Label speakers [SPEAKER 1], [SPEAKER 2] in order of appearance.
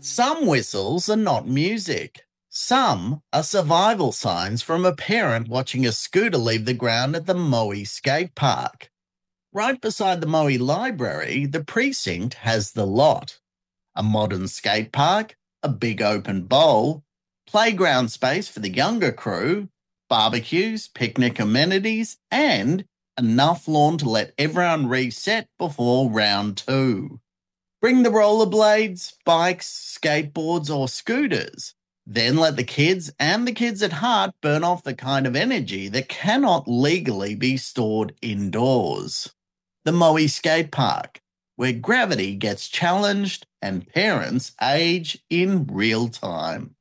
[SPEAKER 1] Some whistles are not music. Some are survival signs from a parent watching a scooter leave the ground at the Moe skate park. Right beside the Moe library, the precinct has the lot. A modern skate park, a big open bowl, playground space for the younger crew, barbecues, picnic amenities, and enough lawn to let everyone reset before round two. Bring the rollerblades, bikes, skateboards, or scooters. Then let the kids and the kids at heart burn off the kind of energy that cannot legally be stored indoors. The Moe Skate Park, where gravity gets challenged and parents age in real time.